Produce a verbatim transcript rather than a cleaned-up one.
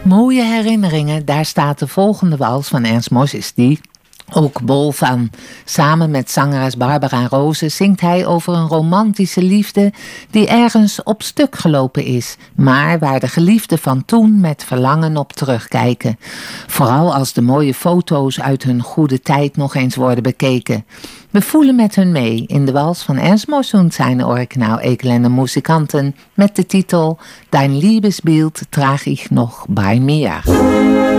Mooie herinneringen, daar staat de volgende wals van Ernst Mos is die ook bol van. Samen met zangeres Barbara Rose zingt hij over een romantische liefde die ergens op stuk gelopen is, maar waar de geliefden van toen met verlangen op terugkijken. Vooral als de mooie foto's uit hun goede tijd nog eens worden bekeken. We voelen met hun mee in de wals van Ernst Mos und seine Original Elende Musikanten met de titel Dein Liebesbild trag ich noch bei mir.